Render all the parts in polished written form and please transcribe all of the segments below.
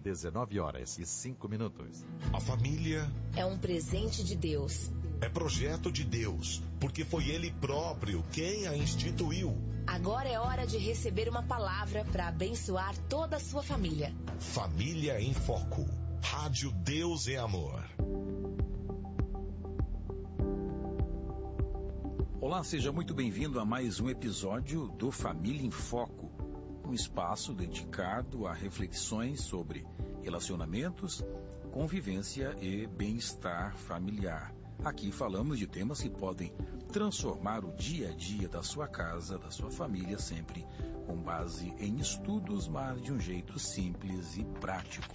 19h05. A família é um presente de Deus. É projeto de Deus, porque foi Ele próprio quem a instituiu. Agora é hora de receber uma palavra para abençoar toda a sua família. Família em Foco. Rádio Deus é Amor. Olá, seja muito bem-vindo a mais um episódio do Família em Foco, um espaço dedicado a reflexões sobre relacionamentos, convivência e bem-estar familiar. Aqui falamos de temas que podem transformar o dia a dia da sua casa, da sua família, sempre com base em estudos, mas de um jeito simples e prático.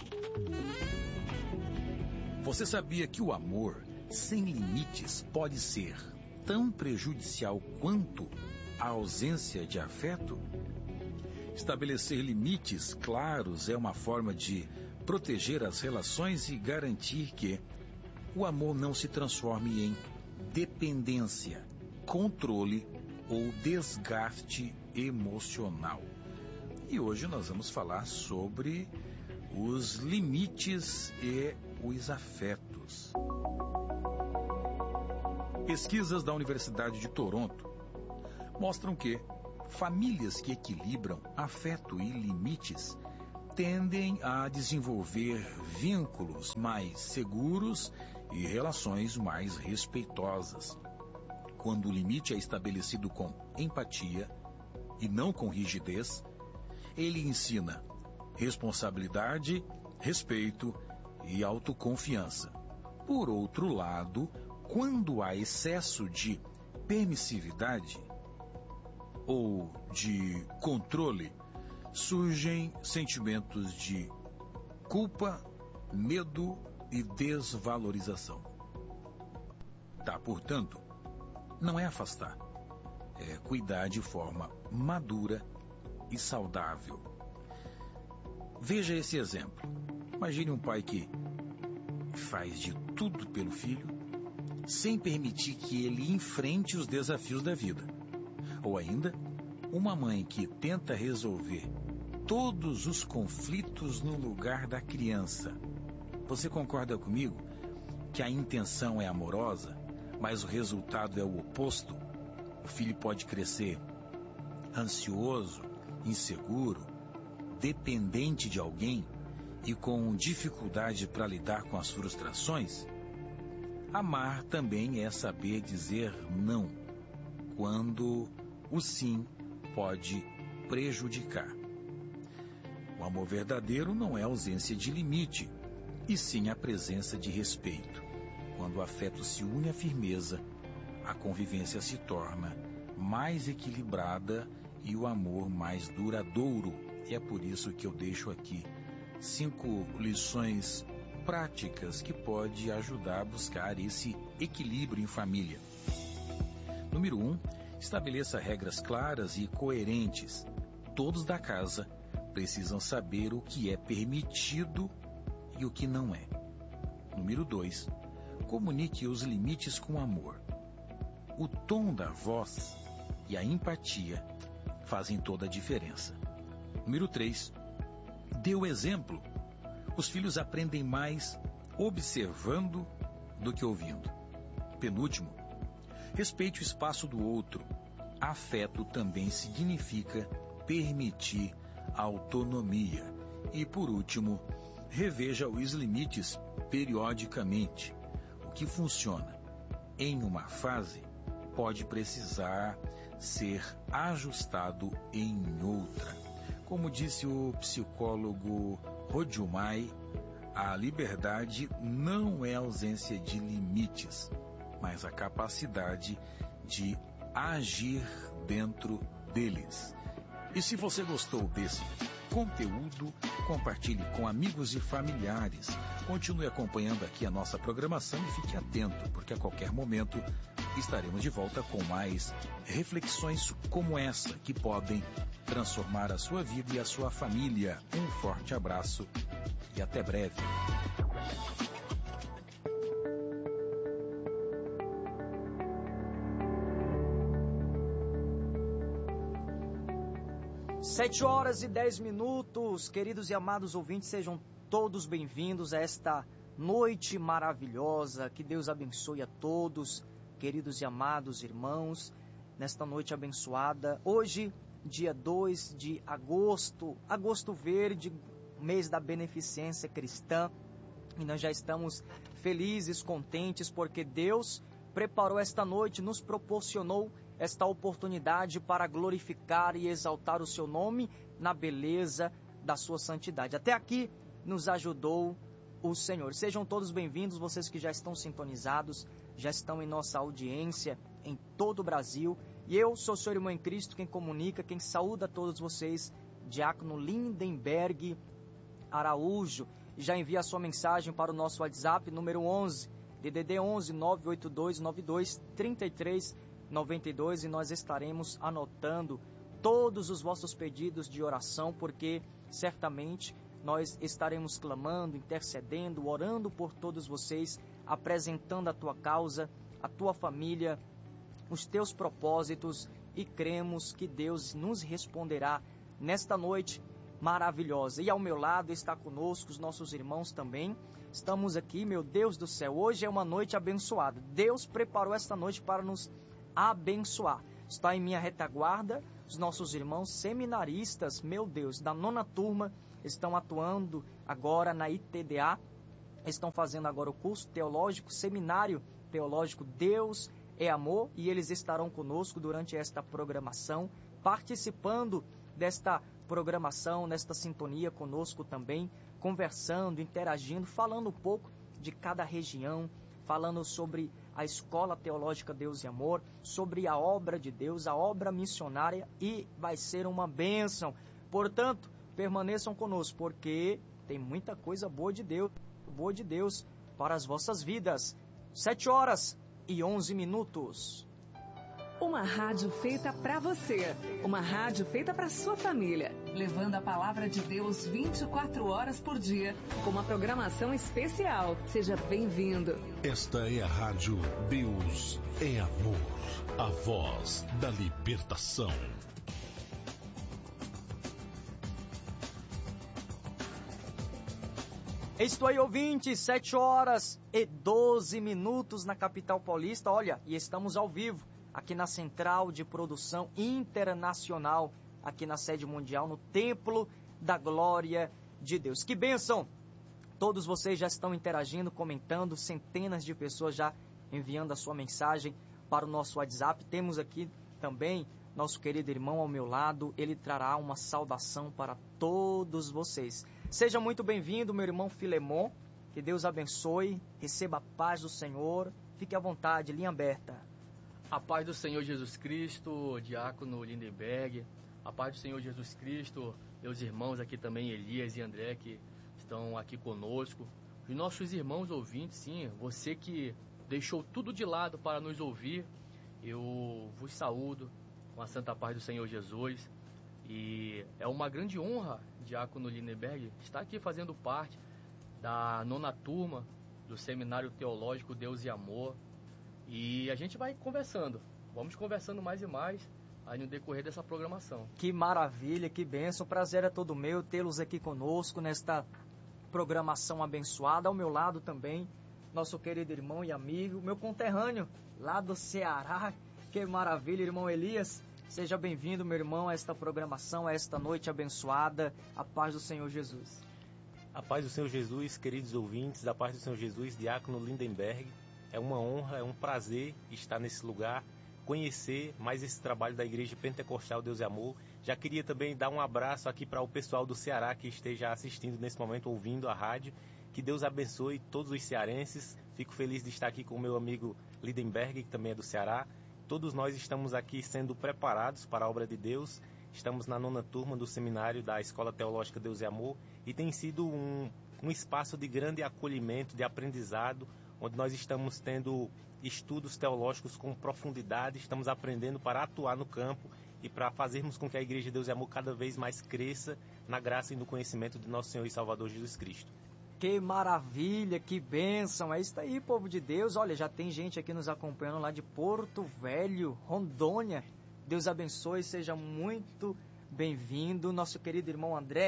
Você sabia que o amor sem limites pode ser tão prejudicial quanto a ausência de afeto? Estabelecer limites claros é uma forma de proteger as relações e garantir que o amor não se transforme em dependência, controle ou desgaste emocional. E hoje nós vamos falar sobre os limites e os afetos. Pesquisas da Universidade de Toronto mostram que famílias que equilibram afeto e limites tendem a desenvolver vínculos mais seguros e relações mais respeitosas. Quando o limite é estabelecido com empatia e não com rigidez, ele ensina responsabilidade, respeito e autoconfiança. Por outro lado, quando há excesso de permissividade ou de controle, surgem sentimentos de culpa, medo e desvalorização. Portanto, não é afastar, é cuidar de forma madura e saudável. Veja esse exemplo. Imagine um pai que faz de tudo pelo filho, sem permitir que ele enfrente os desafios da vida. Ou ainda, uma mãe que tenta resolver todos os conflitos no lugar da criança. Você concorda comigo que a intenção é amorosa, mas o resultado é o oposto? O filho pode crescer ansioso, inseguro, dependente de alguém e com dificuldade para lidar com as frustrações? Amar também é saber dizer não, quando o sim pode prejudicar. O amor verdadeiro não é ausência de limite, e sim a presença de respeito. Quando o afeto se une à firmeza, a convivência se torna mais equilibrada e o amor mais duradouro. E é por isso que eu deixo aqui 5 lições práticas que podem ajudar a buscar esse equilíbrio em família. Número 1, estabeleça regras claras e coerentes. Todos da casa precisam saber o que é permitido e o que não é. Número 2, comunique os limites com amor. O tom da voz e a empatia fazem toda a diferença. Número 3, dê o exemplo. Os filhos aprendem mais observando do que ouvindo. Penúltimo, respeite o espaço do outro. Afeto também significa permitir autonomia. E por último, reveja os limites periodicamente. O que funciona em uma fase pode precisar ser ajustado em outra. Como disse o psicólogo Rodjumai, a liberdade não é ausência de limites, mas a capacidade de agir dentro deles. E se você gostou desse conteúdo, compartilhe com amigos e familiares. Continue acompanhando aqui a nossa programação e fique atento, porque a qualquer momento estaremos de volta com mais reflexões como essa, que podem transformar a sua vida e a sua família. Um forte abraço e até breve. 7 horas e 10 minutos, queridos e amados ouvintes, sejam todos bem-vindos a esta noite maravilhosa. Que Deus abençoe a todos, queridos e amados irmãos, nesta noite abençoada. Hoje, dia 2 de agosto, agosto verde, mês da beneficência cristã, e nós já estamos felizes, contentes, porque Deus preparou esta noite, nos proporcionou esta oportunidade para glorificar e exaltar o seu nome na beleza da sua santidade. Até aqui nos ajudou o Senhor. Sejam todos bem-vindos, vocês que já estão sintonizados, já estão em nossa audiência em todo o Brasil. E eu sou o seu irmão em Cristo, quem comunica, quem saúda a todos vocês, Diácono Lindenberg Araújo. Já envia a sua mensagem para o nosso WhatsApp, número 11, DDD 11 982 92 33 92, e nós estaremos anotando todos os vossos pedidos de oração, porque certamente nós estaremos clamando, intercedendo, orando por todos vocês, apresentando a tua causa, a tua família, os teus propósitos, e cremos que Deus nos responderá nesta noite maravilhosa. E ao meu lado está conosco os nossos irmãos também. Estamos aqui, meu Deus do céu, hoje é uma noite abençoada. Deus preparou esta noite para nos abençoar. Está em minha retaguarda os nossos irmãos seminaristas, meu Deus, da 9ª turma, estão atuando agora na ITDA, estão fazendo agora o curso teológico, seminário teológico Deus é Amor, e eles estarão conosco durante esta programação, participando desta programação, nesta sintonia conosco também, conversando, interagindo, falando um pouco de cada região, falando sobre a Escola Teológica Deus e Amor, sobre a obra de Deus, a obra missionária, e vai ser uma bênção. Portanto, permaneçam conosco, porque tem muita coisa boa de Deus para as vossas vidas. 7h11. Uma rádio feita para você, uma rádio feita para sua família, levando a palavra de Deus 24 horas por dia, com uma programação especial. Seja bem-vindo. Esta é a Rádio Deus é Amor, a voz da libertação. Estou aí, ouvintes, 7h12 na capital paulista. Olha, e estamos ao vivo aqui na Central de Produção Internacional, aqui na sede mundial, no Templo da Glória de Deus. Que bênção! Todos vocês já estão interagindo, comentando, centenas de pessoas já enviando a sua mensagem para o nosso WhatsApp. Temos aqui também nosso querido irmão ao meu lado, ele trará uma saudação para todos vocês. Seja muito bem-vindo, meu irmão Filemon, que Deus abençoe, receba a paz do Senhor, fique à vontade, linha aberta. A paz do Senhor Jesus Cristo, Diácono Lindenberg, a paz do Senhor Jesus Cristo, meus irmãos aqui também, Elias e André, que estão aqui conosco, os nossos irmãos ouvintes, sim, você que deixou tudo de lado para nos ouvir, eu vos saúdo com a santa paz do Senhor Jesus, e é uma grande honra, Diácono Lindenberg, estar aqui fazendo parte da 9ª turma do Seminário Teológico Deus e Amor. E a gente vai conversando, vamos conversando mais e mais aí no decorrer dessa programação. Que maravilha, que bênção, prazer é todo meu tê-los aqui conosco nesta programação abençoada. Ao meu lado também, nosso querido irmão e amigo, meu conterrâneo lá do Ceará. Que maravilha, irmão Elias. Seja bem-vindo, meu irmão, a esta programação, a esta noite abençoada. A paz do Senhor Jesus. A paz do Senhor Jesus, queridos ouvintes, a paz do Senhor Jesus, Diácono Lindenberg. É uma honra, é um prazer estar nesse lugar, conhecer mais esse trabalho da Igreja Pentecostal Deus e Amor. Já queria também dar um abraço aqui para o pessoal do Ceará que esteja assistindo nesse momento, ouvindo a rádio. Que Deus abençoe todos os cearenses. Fico feliz de estar aqui com o meu amigo Lindenberg, que também é do Ceará. Todos nós estamos aqui sendo preparados para a obra de Deus. Estamos na 9ª turma do seminário da Escola Teológica Deus e Amor, e tem sido um espaço de grande acolhimento, de aprendizado, onde nós estamos tendo estudos teológicos com profundidade, estamos aprendendo para atuar no campo e para fazermos com que a Igreja de Deus e Amor cada vez mais cresça na graça e no conhecimento de nosso Senhor e Salvador Jesus Cristo. Que maravilha, que bênção, é isso aí, povo de Deus. Olha, já tem gente aqui nos acompanhando lá de Porto Velho, Rondônia. Deus abençoe, seja muito bem-vindo. Nosso querido irmão André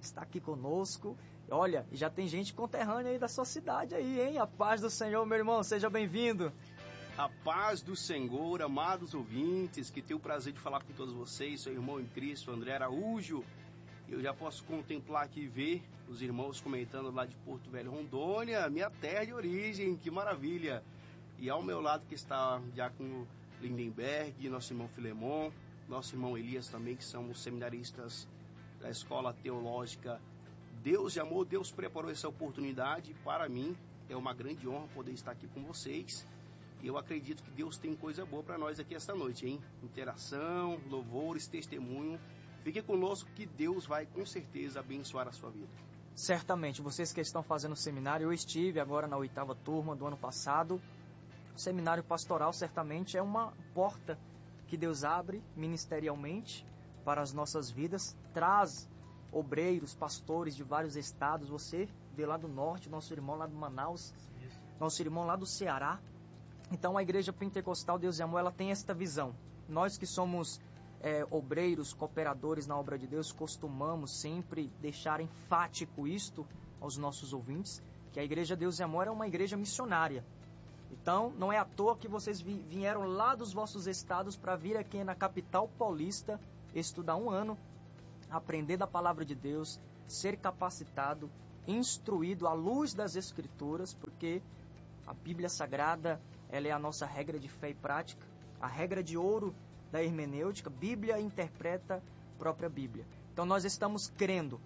está aqui conosco. Olha, já tem gente conterrânea aí da sua cidade aí, hein? A paz do Senhor, meu irmão, seja bem-vindo. A paz do Senhor, amados ouvintes, que tenho o prazer de falar com todos vocês, seu irmão em Cristo, André Araújo. Eu já posso contemplar aqui e ver os irmãos comentando lá de Porto Velho, Rondônia, minha terra de origem, que maravilha. E ao meu lado que está o diácono Lindenberg, nosso irmão Filemon, nosso irmão Elias também, que são os seminaristas da Escola Teológica Deus de Amor. Deus preparou essa oportunidade para mim, é uma grande honra poder estar aqui com vocês. E eu acredito que Deus tem coisa boa para nós aqui esta noite, hein? Interação, louvores, testemunho. Fique conosco que Deus vai com certeza abençoar a sua vida. Certamente, vocês que estão fazendo seminário, eu estive agora na 8ª turma do ano passado. O seminário pastoral certamente é uma porta que Deus abre ministerialmente para as nossas vidas, traz obreiros, pastores de vários estados. Você vê lá do norte, nosso irmão lá de Manaus, nosso irmão lá do Ceará. Então a Igreja Pentecostal Deus e Amor, ela tem esta visão. Nós que somos obreiros, cooperadores na obra de Deus, costumamos sempre deixar enfático isto aos nossos ouvintes, que a Igreja Deus e Amor é uma igreja missionária. Então, não é à toa que vocês vieram lá dos vossos estados para vir aqui na capital paulista estudar um ano, aprender da palavra de Deus, ser capacitado, instruído à luz das Escrituras, porque a Bíblia Sagrada, ela é a nossa regra de fé e prática, a regra de ouro da hermenêutica. Bíblia interpreta a própria Bíblia. Então nós estamos crendo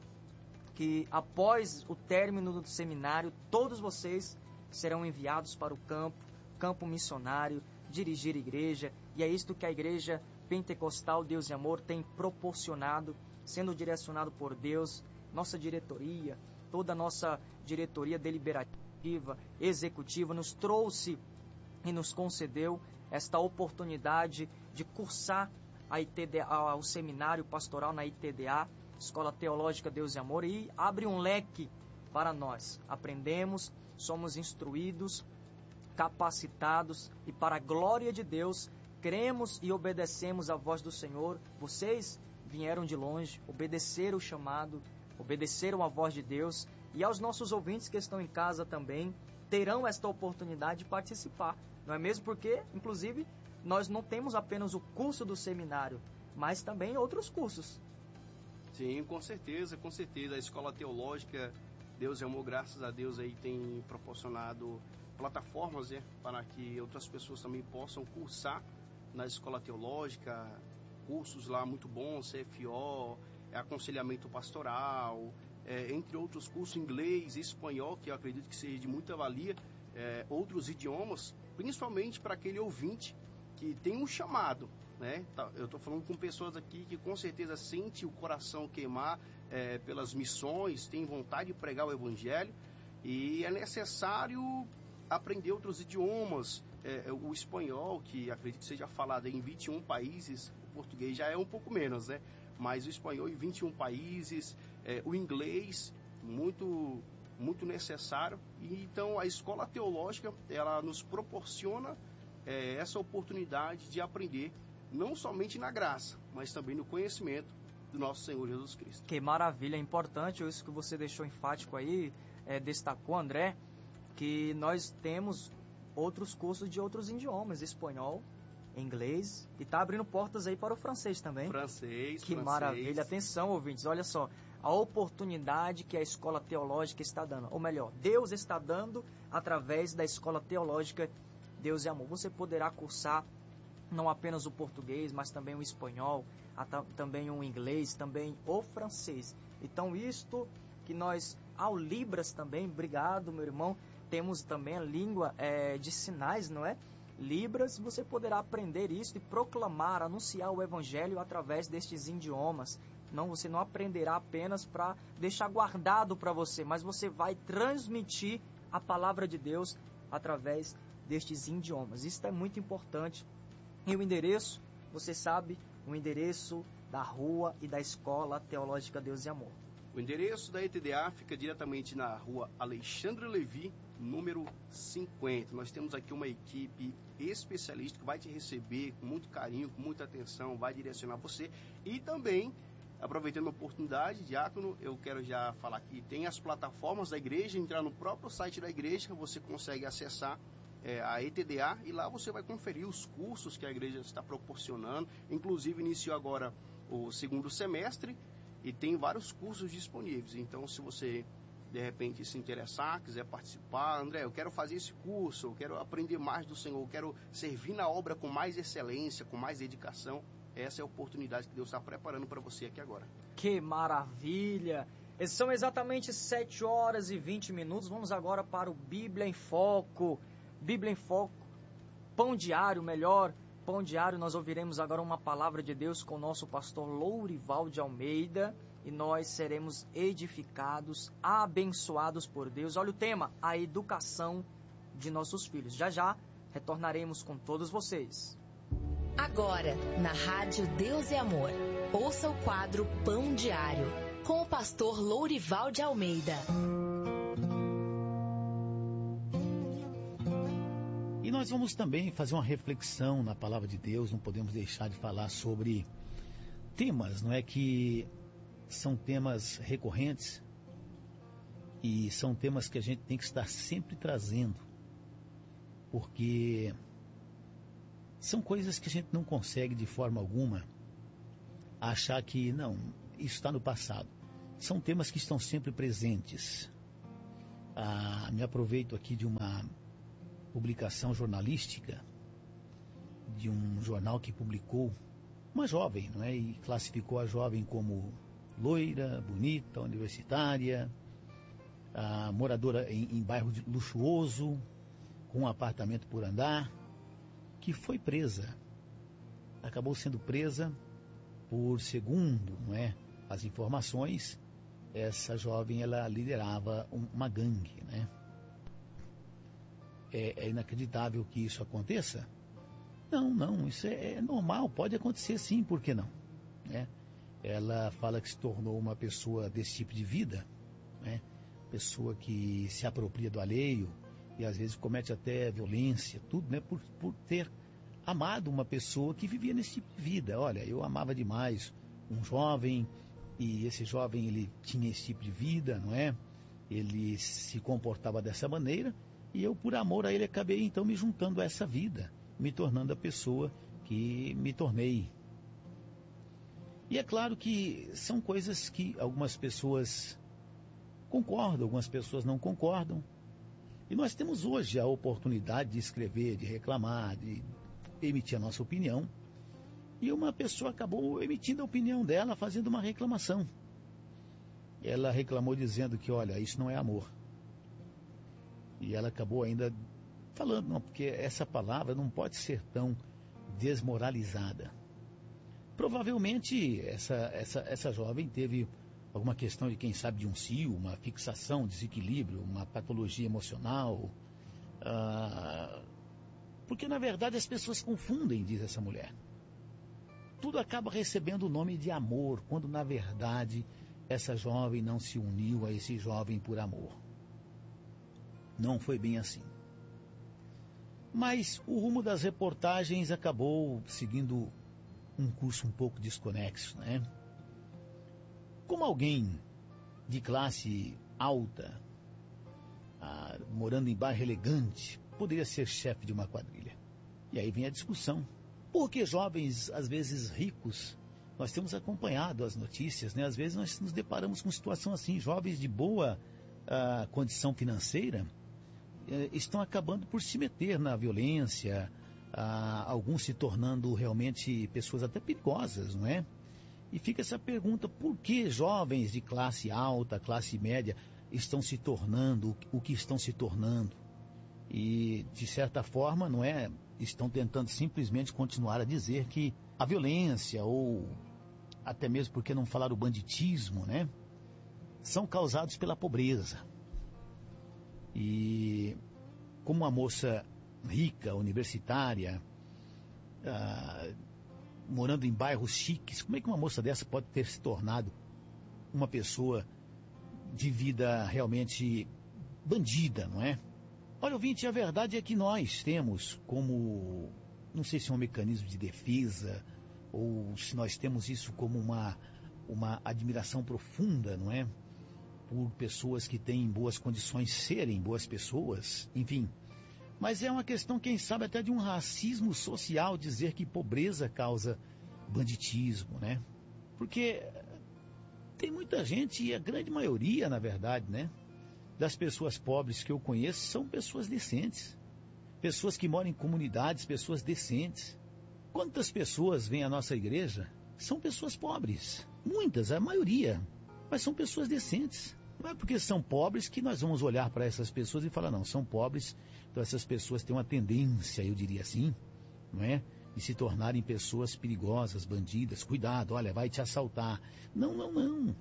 que após o término do seminário, todos vocês serão enviados para o campo missionário, dirigir igreja, e é isto que a Igreja Pentecostal Deus e Amor tem proporcionado, sendo direcionado por Deus, nossa diretoria, toda a nossa diretoria deliberativa, executiva, nos trouxe e nos concedeu esta oportunidade de cursar o seminário pastoral na ITDA, Escola Teológica Deus e Amor, e abre um leque para nós. Aprendemos, somos instruídos, capacitados, e para a glória de Deus, cremos e obedecemos a voz do Senhor. Vocês vieram de longe, obedeceram o chamado, obedeceram a voz de Deus, e aos nossos ouvintes que estão em casa também terão esta oportunidade de participar. Não é mesmo? Porque, inclusive, nós não temos apenas o curso do seminário, mas também outros cursos. Sim, com certeza, com certeza. A Escola Teológica Deus e Amor, graças a Deus, aí tem proporcionado plataformas, né, para que outras pessoas também possam cursar na Escola Teológica, cursos lá muito bons, CFO, aconselhamento pastoral, entre outros cursos, inglês, espanhol, que eu acredito que seja de muita valia, outros idiomas, principalmente para aquele ouvinte que tem um chamado, né? Eu estou falando com pessoas aqui que com certeza sente o coração queimar pelas missões, tem vontade de pregar o Evangelho, e é necessário aprender outros idiomas, o espanhol, que acredito que seja falado em 21 países, o português já é um pouco menos, né? Mas o espanhol em 21 países, o inglês, muito, muito necessário. E então a Escola Teológica, ela nos proporciona essa oportunidade de aprender, não somente na graça, mas também no conhecimento do nosso Senhor Jesus Cristo. Que maravilha, é importante isso que você deixou enfático aí, destacou, André, que nós temos outros cursos de outros idiomas, espanhol, inglês, e está abrindo portas aí para o francês também. Francês. Maravilha. Atenção, ouvintes, olha só, a oportunidade que a Escola Teológica está dando, ou melhor, Deus está dando através da Escola Teológica Deus e Amor. Você poderá cursar não apenas o português, mas também o espanhol, também o inglês, também o francês. Então isto que nós, ao Libras também, obrigado meu irmão, temos também a língua de sinais, não é? Libras, você poderá aprender isso e proclamar, anunciar o Evangelho através destes idiomas. Não, você não aprenderá apenas para deixar guardado para você, mas você vai transmitir a palavra de Deus através destes idiomas. Isso é muito importante. E o endereço, você sabe, o endereço da rua e da Escola Teológica Deus e Amor. O endereço da ETDA fica diretamente na rua Alexandre Levi, número 50. Nós temos aqui uma equipe especialista que vai te receber com muito carinho, com muita atenção, vai direcionar você. E também Aproveitando a oportunidade, diácono, eu quero já falar que tem as plataformas da igreja, entrar no próprio site da igreja, você consegue acessar a ETDA, e lá você vai conferir os cursos que a igreja está proporcionando. Inclusive iniciou agora o 2º semestre e tem vários cursos disponíveis. Então, se você de repente se interessar, quiser participar, André, eu quero fazer esse curso, eu quero aprender mais do Senhor, eu quero servir na obra com mais excelência, com mais dedicação, essa é a oportunidade que Deus está preparando para você aqui agora. Que maravilha! São exatamente 7 horas e 20 minutos. Vamos agora para o Bíblia em Foco. Bíblia em Foco, Pão Diário, melhor, Pão Diário. Nós ouviremos agora uma palavra de Deus com o nosso pastor Lourival de Almeida. E nós seremos edificados, abençoados por Deus. Olha o tema, a educação de nossos filhos. Já já retornaremos com todos vocês. Agora, na Rádio Deus e Amor, ouça o quadro Pão Diário, com o pastor Lourival de Almeida. E nós vamos também fazer uma reflexão na palavra de Deus, não podemos deixar de falar sobre temas, não é, que são temas recorrentes e são temas que a gente tem que estar sempre trazendo, porque são coisas que a gente não consegue de forma alguma achar que não, isso está no passado. São temas que estão sempre presentes. Me aproveito aqui de uma publicação jornalística de um jornal que publicou uma jovem, não é? E classificou a jovem como loira, bonita, universitária, moradora em bairro luxuoso, com um apartamento por andar, que foi presa. Acabou sendo presa por, segundo, não é, as informações, essa jovem ela liderava uma gangue, né? É inacreditável que isso aconteça? Não, isso é normal, pode acontecer sim, por que não? Né? Ela fala que se tornou uma pessoa desse tipo de vida, né? Pessoa que se apropria do alheio e às vezes comete até violência, tudo, né? Por ter amado uma pessoa que vivia nesse tipo de vida. Olha, eu amava demais um jovem e esse jovem ele tinha esse tipo de vida, não é? Ele se comportava dessa maneira e eu, por amor a ele, acabei então me juntando a essa vida, me tornando a pessoa que me tornei. E é claro que são coisas que algumas pessoas concordam, algumas pessoas não concordam. E nós temos hoje a oportunidade de escrever, de reclamar, de emitir a nossa opinião. E uma pessoa acabou emitindo a opinião dela, fazendo uma reclamação. Ela reclamou dizendo que, olha, isso não é amor. E ela acabou ainda falando, não, porque essa palavra não pode ser tão desmoralizada. Provavelmente essa jovem teve alguma questão de, quem sabe, de um cio, uma fixação, desequilíbrio, uma patologia emocional. Porque, na verdade, as pessoas confundem, diz essa mulher. Tudo acaba recebendo o nome de amor, quando, na verdade, essa jovem não se uniu a esse jovem por amor. Não foi bem assim. Mas o rumo das reportagens acabou seguindo um curso um pouco desconexo, né? Como alguém de classe alta, morando em bairro elegante, poderia ser chefe de uma quadrilha? E aí vem a discussão. Porque jovens, às vezes ricos, nós temos acompanhado as notícias, né? Às vezes nós nos deparamos com situação assim, jovens de boa condição financeira estão acabando por se meter na violência, alguns se tornando realmente pessoas até perigosas, não é? E fica essa pergunta, por que jovens de classe alta, classe média, estão se tornando o que estão se tornando? E, de certa forma, não é, estão tentando simplesmente continuar a dizer que a violência, ou até mesmo, por que não falar o banditismo, né, são causados pela pobreza. E como uma moça rica, universitária, morando em bairros chiques, como é que uma moça dessa pode ter se tornado uma pessoa de vida realmente bandida, não é? Olha, ouvinte, a verdade é que nós temos como, não sei se é um mecanismo de defesa, ou se nós temos isso como uma admiração profunda, não é? Por pessoas que têm boas condições serem boas pessoas, enfim. Mas é uma questão, quem sabe, até de um racismo social, dizer que pobreza causa banditismo, né? Porque tem muita gente, e a grande maioria, na verdade, né, das pessoas pobres que eu conheço são pessoas decentes. Pessoas que moram em comunidades, pessoas decentes. Quantas pessoas vêm à nossa igreja são pessoas pobres? Muitas, a maioria. Mas são pessoas decentes. Não é porque são pobres que nós vamos olhar para essas pessoas e falar, não, são pobres, então essas pessoas têm uma tendência, eu diria assim, não é? De se tornarem pessoas perigosas, bandidas. Cuidado, olha, vai te assaltar. Não.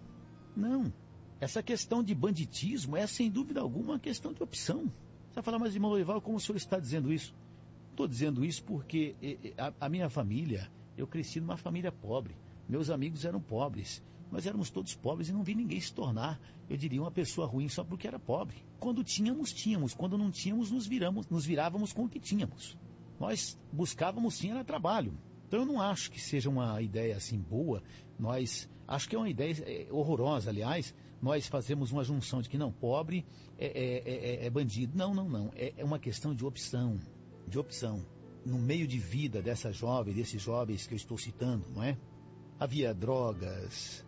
Essa questão de banditismo é, sem dúvida alguma, uma questão de opção. Você vai falar, mas irmão Lourival, como o senhor está dizendo isso? Estou dizendo isso porque a minha família, eu cresci numa família pobre. Meus amigos eram pobres. Nós éramos todos pobres e não vi ninguém se tornar, eu diria, uma pessoa ruim só porque era pobre. Quando tínhamos. Quando não tínhamos, nos virávamos com o que tínhamos. Nós buscávamos sim, era trabalho. Então eu não acho que seja uma ideia assim boa. Acho que é uma ideia horrorosa, aliás. Nós fazemos uma junção de que não, pobre é bandido. Não. É uma questão de opção. No meio de vida desses jovens que eu estou citando, não é? Havia drogas,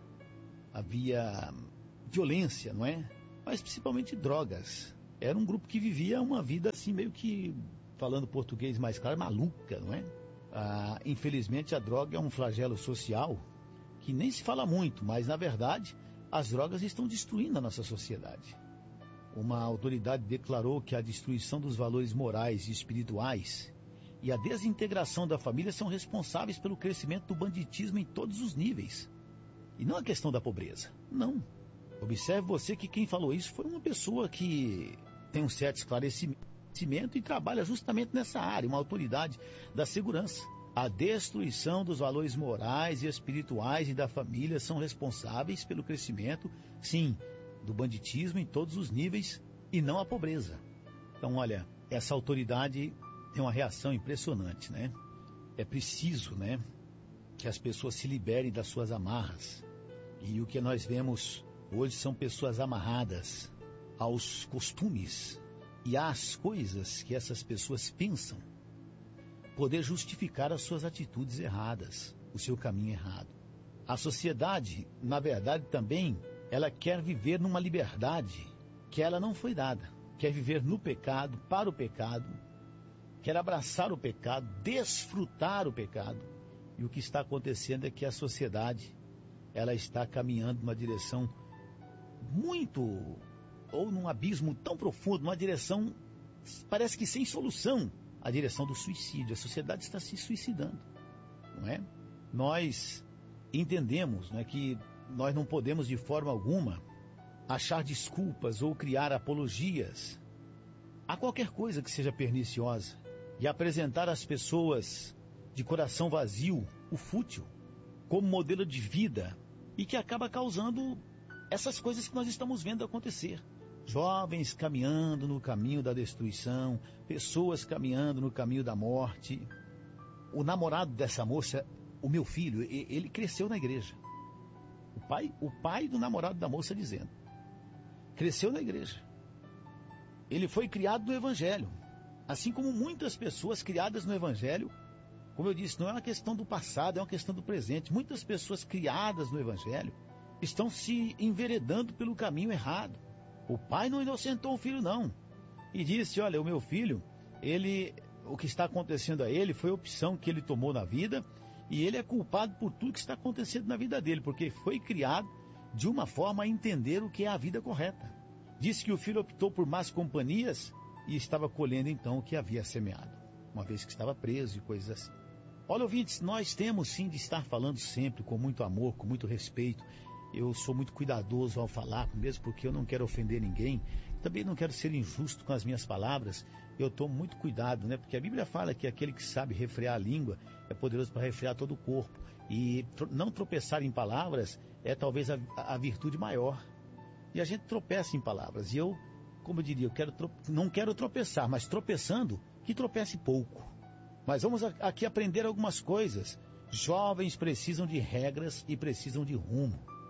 havia violência, não é? Mas principalmente drogas. Era um grupo que vivia uma vida assim meio que, falando português mais claro, maluca, não é? Infelizmente a droga é um flagelo social que nem se fala muito, mas na verdade as drogas estão destruindo a nossa sociedade. Uma autoridade declarou que a destruição dos valores morais e espirituais e a desintegração da família são responsáveis pelo crescimento do banditismo em todos os níveis. E não a questão da pobreza, não. Observe você que quem falou isso foi uma pessoa que tem um certo esclarecimento e trabalha justamente nessa área, uma autoridade da segurança. A destruição dos valores morais e espirituais e da família são responsáveis pelo crescimento, sim, do banditismo em todos os níveis e não a pobreza. Então, olha, essa autoridade tem uma reação impressionante, né? É preciso, né, que as pessoas se liberem das suas amarras. E o que nós vemos hoje são pessoas amarradas aos costumes e às coisas que essas pessoas pensam poder justificar as suas atitudes erradas, o seu caminho errado. A sociedade, na verdade, também, ela quer viver numa liberdade que ela não foi dada. Quer viver no pecado, para o pecado, quer abraçar o pecado, desfrutar o pecado. E o que está acontecendo é que a sociedade, ela está caminhando numa direção muito, ou num abismo tão profundo, numa direção, parece que sem solução, a direção do suicídio. A sociedade está se suicidando, não é? Nós entendemos, né, que nós não podemos de forma alguma achar desculpas ou criar apologias a qualquer coisa que seja perniciosa e apresentar às pessoas de coração vazio o fútil como modelo de vida e que acaba causando essas coisas que nós estamos vendo acontecer. Jovens caminhando no caminho da destruição, pessoas caminhando no caminho da morte. O namorado dessa moça, o meu filho, ele cresceu na igreja. O pai do namorado da moça dizendo, cresceu na igreja. Ele foi criado no evangelho, assim como muitas pessoas criadas no evangelho. Como eu disse, não é uma questão do passado, é uma questão do presente. Muitas pessoas criadas no evangelho estão se enveredando pelo caminho errado. O pai não inocentou o filho, não. E disse, olha, o meu filho, o que está acontecendo a ele foi a opção que ele tomou na vida e ele é culpado por tudo que está acontecendo na vida dele, porque foi criado de uma forma a entender o que é a vida correta. Disse que o filho optou por más companhias e estava colhendo então o que havia semeado, uma vez que estava preso e coisas assim. Olha, ouvintes, nós temos sim de estar falando sempre com muito amor, com muito respeito. Eu sou muito cuidadoso ao falar, mesmo porque eu não quero ofender ninguém. Também não quero ser injusto com as minhas palavras. Eu tomo muito cuidado, né? Porque a Bíblia fala que aquele que sabe refrear a língua é poderoso para refrear todo o corpo. E não tropeçar em palavras é talvez a virtude maior. E a gente tropeça em palavras. E eu, como eu diria, não quero tropeçar, mas tropeçando, que tropece pouco. Mas vamos aqui aprender algumas coisas. Jovens precisam de regras e precisam de rumo.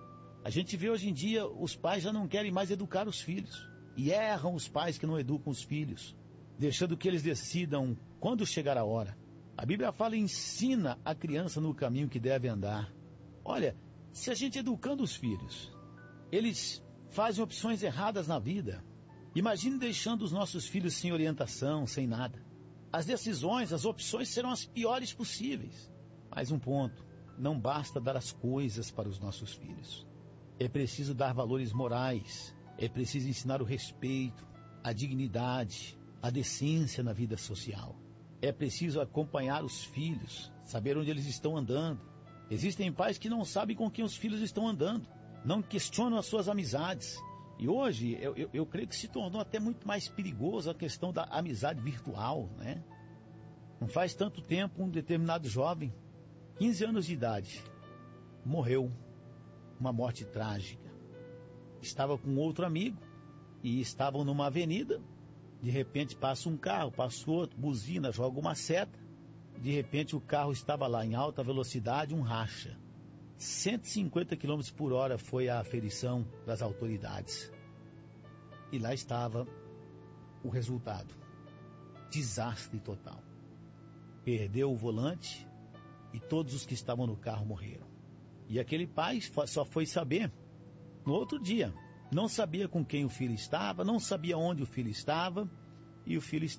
A gente vê hoje em dia, os pais já não querem mais educar os filhos. E erram os pais que não educam os filhos, deixando que eles decidam quando chegar a hora. A Bíblia fala: ensina a criança no caminho que deve andar. Olha, se a gente educando os filhos, eles fazem opções erradas na vida, imagine deixando os nossos filhos sem orientação, sem nada. As decisões, as opções serão as piores possíveis. Mais um ponto: não basta dar as coisas para os nossos filhos. É preciso dar valores morais, é preciso ensinar o respeito, a dignidade, a decência na vida social. É preciso acompanhar os filhos, saber onde eles estão andando. Existem pais que não sabem com quem os filhos estão andando, não questionam as suas amizades. E hoje, eu creio que se tornou até muito mais perigoso a questão da amizade virtual, né? Não faz tanto tempo, um determinado jovem, 15 anos de idade, morreu. Uma morte trágica. Estava com outro amigo e estavam numa avenida. De repente passa um carro, passa outro, buzina, joga uma seta. De repente o carro estava lá em alta velocidade, um racha. 150 km por hora foi a aferição das autoridades. E lá estava o resultado. Desastre total. Perdeu o volante e todos os que estavam no carro morreram. E aquele pai só foi saber no outro dia. Não sabia com quem o filho estava, não sabia onde o filho estava, e o filho